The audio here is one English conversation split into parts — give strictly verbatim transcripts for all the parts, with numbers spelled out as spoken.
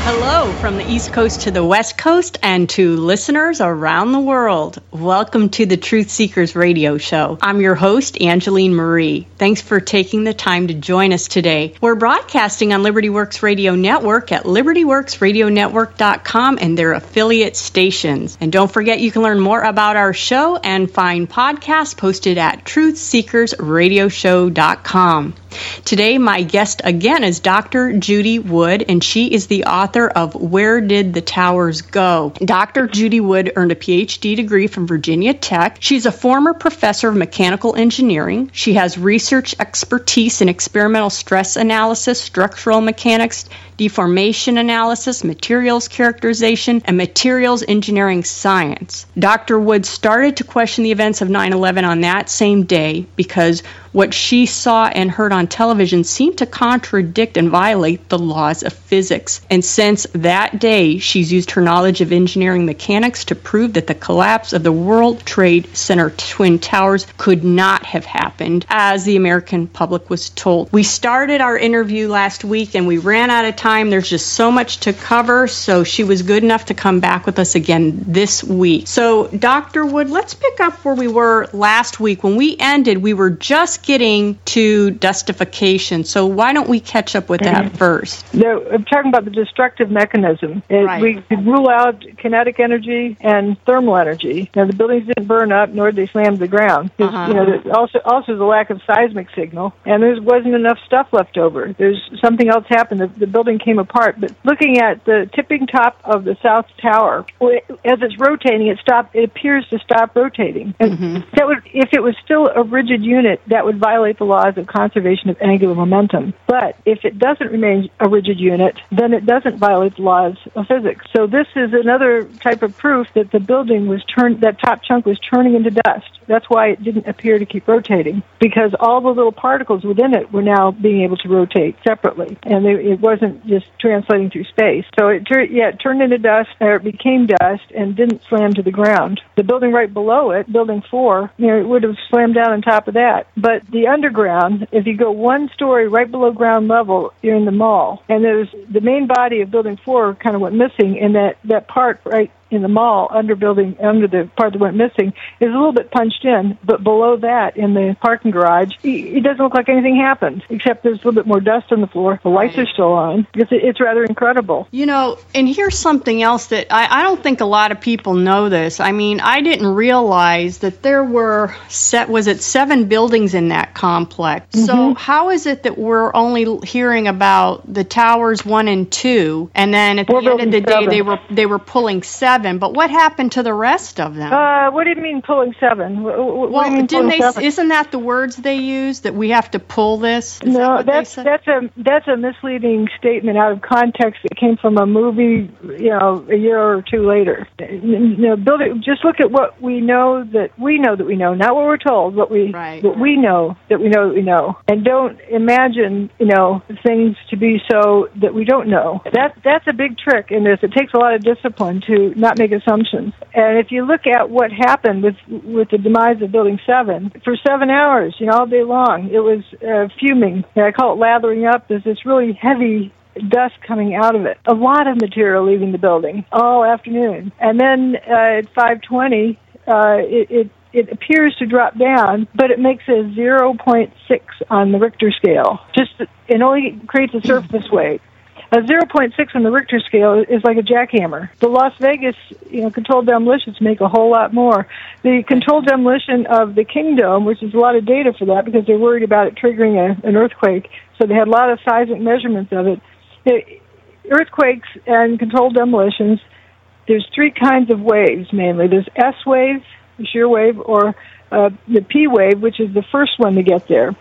Hello from the East Coast to the West Coast and to listeners around the world. Welcome to the Truth Seekers Radio Show. I'm your host, Angeline Marie. Thanks for taking the time to join us today. We're broadcasting on Liberty Works Radio Network at liberty works radio network dot com and their affiliate stations. And don't forget, you can learn more about our show and find podcasts posted at truth seekers radio show dot com. Today, my guest again is Doctor Judy Wood, and she is the author of Where Did the Towers Go? Doctor Judy Wood earned a P H D degree from Virginia Tech. She's a former professor of mechanical engineering. She has research expertise in experimental stress analysis, structural mechanics, deformation analysis, materials characterization, and materials engineering science. Doctor Wood started to question the events of nine eleven on that same day because what she saw and heard on television seemed to contradict and violate the laws of physics. And since that day, she's used her knowledge of engineering mechanics to prove that the collapse of the World Trade Center Twin Towers could not have happened, as the American public was told. We started our interview last week and we ran out of time. There's just so much to cover, so she was good enough to come back with us again this week. So, Doctor Wood, let's pick up where we were last week. When we ended, we were just getting to dustification. So why don't we catch up with that mm-hmm. first? No, I'm talking about the destructive mechanism. It, right. We could rule out kinetic energy and thermal energy. Now, the buildings didn't burn up, nor did they slam to the ground. Uh-huh. You know, there's also, also the lack of seismic signal, and there wasn't enough stuff left over. There's something else happened. The, the building came apart. But looking at the tipping top of the South Tower, as it's rotating, it stopped. It appears to stop rotating. And mm-hmm. that would, if it was still a rigid unit, that would violate the laws of conservation of angular momentum. But if it doesn't remain a rigid unit, then it doesn't violate the laws of physics. So this is another type of proof that the building was turned, that top chunk was turning into dust. That's why it didn't appear to keep rotating, because all the little particles within it were now being able to rotate separately, and they, it wasn't just translating through space. So it, yeah, it turned into dust, or it became dust, and didn't slam to the ground. The building right below it, building four, you know, it would have slammed down on top of that. But the underground, if you go one story right below ground level, you're in the mall, and there's the main body of building four kind of went missing, and that, that part right in the mall, under building, under the part that went missing, is a little bit punched in, but below that, in the parking garage, it doesn't look like anything happened, except there's a little bit more dust on the floor. The lights right. are still on. It's, it's rather incredible. You know, and here's something else that I, I don't think a lot of people know this. I mean, I didn't realize that there were, set, was it seven buildings in that complex? Mm-hmm. So how is it that we're only hearing about the towers one and two, and then at the We're end of the day, seven. they were they were pulling seven? But what happened to the rest of them? Uh, what do you mean pulling seven? What, what well, do you mean didn't they? seven? Isn't that the words they use, that we have to pull this? Is no, that that's that's a that's a misleading statement out of context. It came from a movie, you know, a year or two later. You know, building. Just look at what we know that we know that we know, not what we're told, but we right. what we know that we know that we know, and don't imagine, you know, things to be so that we don't know. That that's a big trick in this. It takes a lot of discipline to not make assumptions. And if you look at what happened with with the demise of Building seven, for seven hours, you know, all day long, it was uh, fuming. And I call it lathering up. There's this really heavy dust coming out of it. A lot of material leaving the building all afternoon. And then uh, at five twenty, uh, it, it It appears to drop down, but it makes a zero point six on the Richter scale. Just it only creates a surface wave. A zero point six on the Richter scale is like a jackhammer. The Las Vegas, you know, controlled demolitions make a whole lot more. The controlled demolition of the Kingdom, which is a lot of data for that because they're worried about it triggering a, an earthquake, so they had a lot of seismic measurements of it. it. Earthquakes and controlled demolitions, there's three kinds of waves mainly. There's S wave, the shear wave, or uh, the P wave, which is the first one to get there.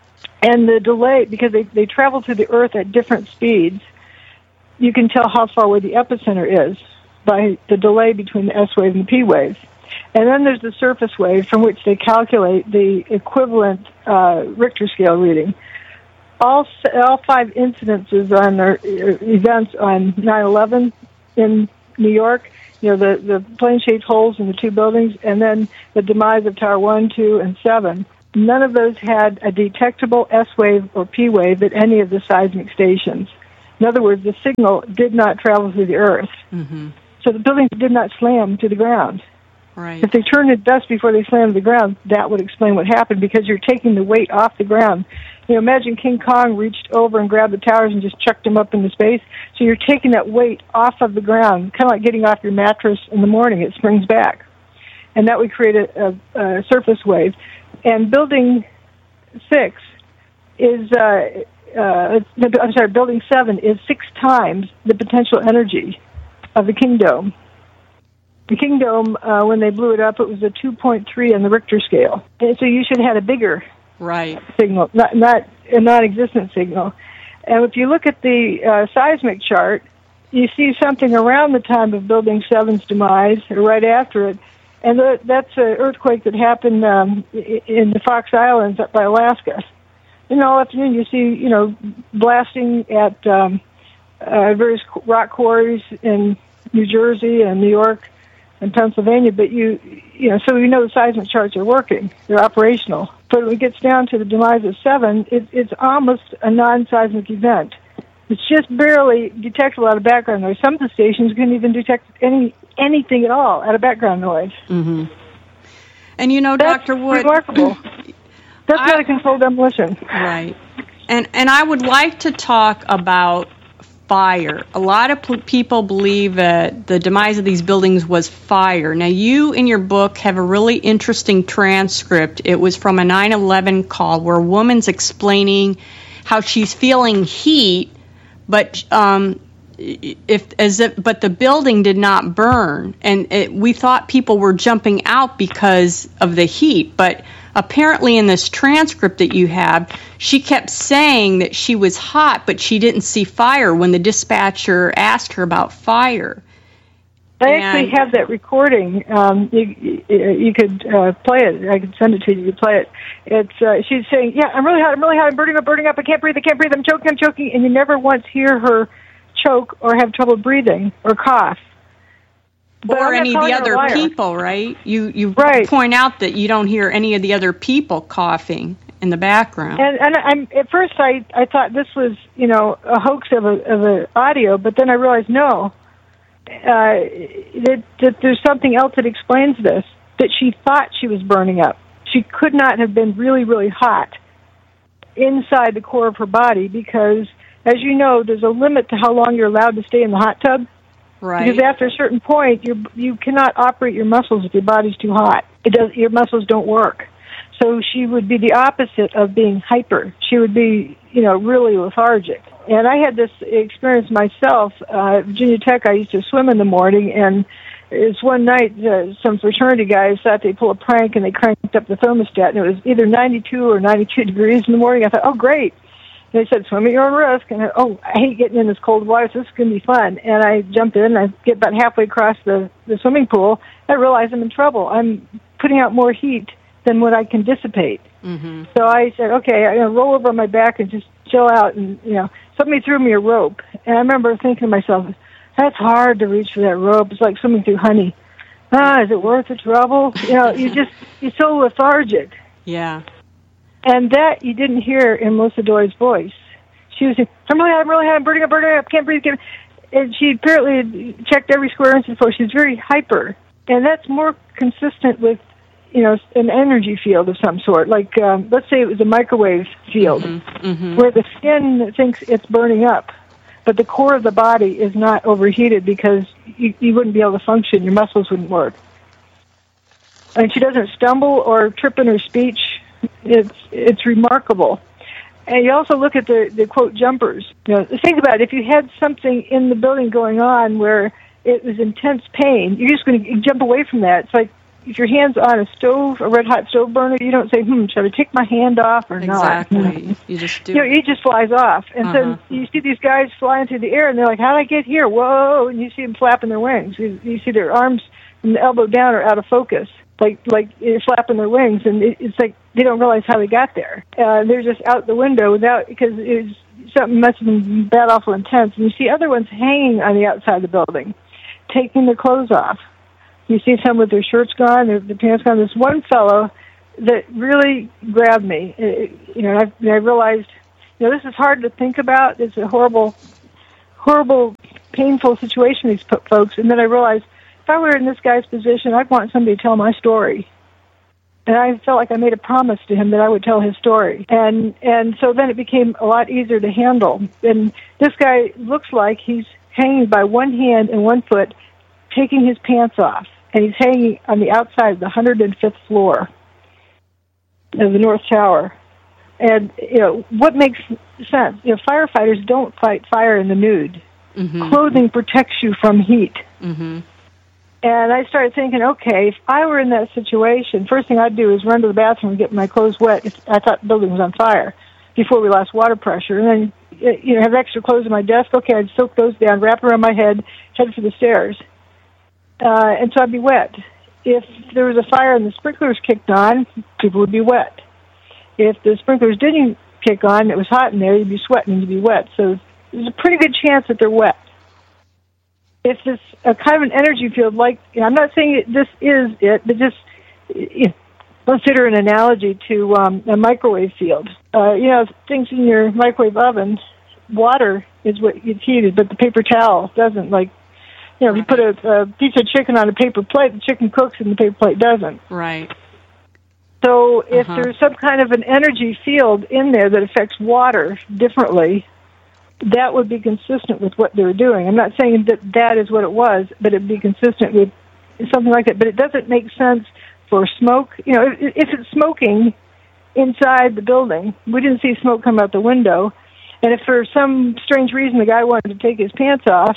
And the delay, because they, they travel through the Earth at different speeds, you can tell how far away the epicenter is by the delay between the S wave and the P wave. And then there's the surface wave, from which they calculate the equivalent uh, Richter scale reading. All all five incidences on or events on nine eleven in New York, you know, the, the plane-shaped holes in the two buildings, and then the demise of Tower one, two, and seven, none of those had a detectable S wave or P wave at any of the seismic stations. In other words, the signal did not travel through the earth. Mm-hmm. So the buildings did not slam to the ground. Right. If they turned to dust before they slammed to the ground, that would explain what happened, because you're taking the weight off the ground. You know, imagine King Kong reached over and grabbed the towers and just chucked them up into space. So you're taking that weight off of the ground, kind of like getting off your mattress in the morning. It springs back. And that would create a, a, a surface wave. And building six is, uh, uh, I'm sorry, building seven is six times the potential energy of the King Dome. The King Dome, uh, when they blew it up, it was a two point three on the Richter scale. And so you should have had a bigger right. signal, not, not a non-existent signal. And if you look at the uh, seismic chart, you see something around the time of Building seven's demise, or right after it, and the, that's an earthquake that happened um, in the Fox Islands up by Alaska. And all afternoon you see, you know, blasting at um, uh, various rock quarries in New Jersey and New York and Pennsylvania, but you, you know, so we know the seismic charts are working; they're operational. But when it gets down to the demise of seven, it, it's almost a non-seismic event. It's just barely detectable out of background noise. Some of the stations couldn't even detect any anything at all out of background noise. Mm-hmm. And you know, That's Doctor Wood, remarkable. That's I, not a controlled demolition, right? And and I would like to talk about fire. A lot of p- people believe that the demise of these buildings was fire. Now, you in your book have a really interesting transcript. It was from a nine eleven call where a woman's explaining how she's feeling heat, but um, if as if but the building did not burn, and it, we thought people were jumping out because of the heat, but apparently in this transcript that you have, she kept saying that she was hot, but she didn't see fire when the dispatcher asked her about fire. I and, actually have that recording. Um, you, you could uh, play it. I could send it to you. You could play it. It's uh, she's saying, "Yeah, I'm really hot. I'm really hot. I'm burning up, burning up. I can't breathe. I can't breathe. I'm choking. I'm choking." And you never once hear her choke or have trouble breathing or cough. But or any of the other people, right? You you right. point out that you don't hear any of the other people coughing in the background. And, and I'm, at first I, I thought this was, you know, a hoax of a of a audio, but then I realized no, uh, that, that there's something else that explains this, that she thought she was burning up. She could not have been really, really hot inside the core of her body because, as you know, there's a limit to how long you're allowed to stay in the hot tub. Right. Because after a certain point, you you cannot operate your muscles if your body's too hot. It does. Your muscles don't work. So she would be the opposite of being hyper. She would be, you know, really lethargic. And I had this experience myself. Uh, at Virginia Tech, I used to swim in the morning, and it was one night uh, some fraternity guys thought they'd pull a prank, and they cranked up the thermostat, and it was either ninety-two or ninety-two degrees in the morning. I thought, oh, great. They said, swim at your own risk. And I, oh, I hate getting in this cold water, so this is going to be fun. And I jumped in, and I get about halfway across the, the swimming pool. I realize I'm in trouble. I'm putting out more heat than what I can dissipate. Mm-hmm. So I said, okay, I'm going to roll over on my back and just chill out. And, you know, somebody threw me a rope. And I remember thinking to myself, that's hard to reach for that rope. It's like swimming through honey. Ah, is it worth the trouble? You know, you just, you're so lethargic. Yeah. And that you didn't hear in Melissa Doy's voice. She was saying, I'm really hot, I'm really hot, I'm burning up, burning up, can't breathe, can't breathe. And she apparently checked every square inch before. She's very hyper. And that's more consistent with, you know, an energy field of some sort. Like, um, let's say it was a microwave field, mm-hmm. Mm-hmm. where the skin thinks it's burning up, but the core of the body is not overheated because you, you wouldn't be able to function. Your muscles wouldn't work. And she doesn't stumble or trip in her speech. It's it's remarkable. And you also look at the, the quote, jumpers. You know, think about it. If you had something in the building going on where it was intense pain, you're just going to jump away from that. It's like if your hand's on a stove, a red-hot stove burner, you don't say, hmm, should I take my hand off or exactly. not? Exactly. You just do. You know, it just flies off. And uh-huh. so you see these guys flying through the air, and they're like, how did I get here? Whoa! And you see them flapping their wings. You, you see their arms from the elbow down are out of focus. Like like they're flapping their wings, and it, it's like they don't realize how they got there. Uh, they're just out the window without, because it was something must have been bad, awful intense. And you see other ones hanging on the outside of the building, taking their clothes off. You see some with their shirts gone, their, their pants gone. This one fellow that really grabbed me. It, you know, I, I realized, you know, this is hard to think about. It's a horrible horrible, painful situation these folks. And then I realized, if I were in this guy's position, I'd want somebody to tell my story. And I felt like I made a promise to him that I would tell his story. And and so then it became a lot easier to handle. And this guy looks like he's hanging by one hand and one foot, taking his pants off. And he's hanging on the outside of the one hundred fifth floor of the North Tower. And, you know, what makes sense? You know, firefighters don't fight fire in the nude. Mm-hmm. Clothing protects you from heat. Mm-hmm. And I started thinking, okay, if I were in that situation, first thing I'd do is run to the bathroom and get my clothes wet if I thought the building was on fire before we lost water pressure. And then, you know, have extra clothes on my desk. Okay, I'd soak those down, wrap around my head, head for the stairs. Uh, and so I'd be wet. If there was a fire and the sprinklers kicked on, people would be wet. If the sprinklers didn't kick on and it was hot in there, you'd be sweating and you'd be wet. So there's a pretty good chance that they're wet. If it's a kind of an energy field, like, you know, I'm not saying it, this is it, but just you know, consider an analogy to um, a microwave field. Uh, you know, things in your microwave oven, water is what gets heated, but the paper towel doesn't. Like, you know, if you put a, a piece of chicken on a paper plate, the chicken cooks and the paper plate doesn't. Right. So if uh-huh. there's some kind of an energy field in there that affects water differently, that would be consistent with what they were doing. I'm not saying that that is what it was, but it would be consistent with something like that. But it doesn't make sense for smoke. You know, if, if it's smoking inside the building, we didn't see smoke come out the window, and if for some strange reason the guy wanted to take his pants off,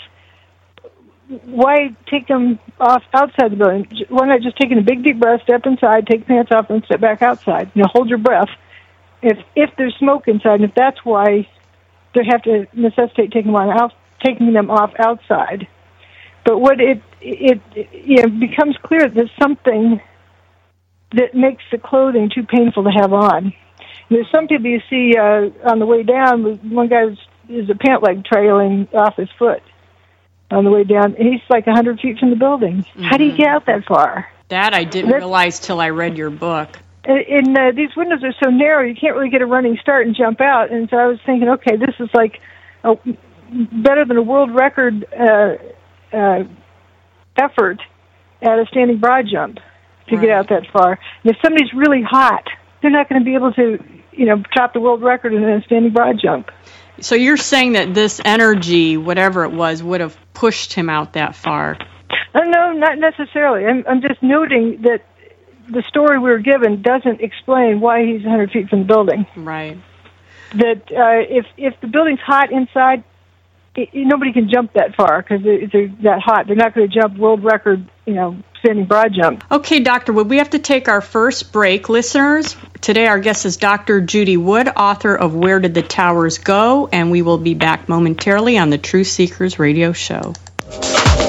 why take them off outside the building? Why not just taking a big deep breath, step inside, take the pants off, and step back outside? You know, hold your breath. If if there's smoke inside, and if that's why they have to necessitate taking them out, taking them off outside. But what it it, it you know, becomes clear that there's something that makes the clothing too painful to have on. And there's some people you see uh, on the way down. One guy is a pant leg trailing off his foot on the way down, and he's like one hundred feet from the building. Mm-hmm. How do you get out that far? That I didn't That's, realize till I read your book. And uh, these windows are so narrow, you can't really get a running start and jump out. And so I was thinking, okay, this is like a, better than a world record uh, uh, effort at a standing broad jump to right. get out that far. And if somebody's really hot, they're not going to be able to, you know, top the world record in a standing broad jump. So you're saying that this energy, whatever it was, would have pushed him out that far? Uh, no, not necessarily. I'm, I'm just noting that the story we were given doesn't explain why he's one hundred feet from the building. Right. That uh, if if the building's hot inside, it, nobody can jump that far because they're, they're that hot. They're not going to jump world record, you know, standing broad jump. Okay, Doctor Wood, we have to take our first break. Listeners, today our guest is Doctor Judy Wood, author of Where Did the Towers Go? And we will be back momentarily on the Truth Seekers Radio Show.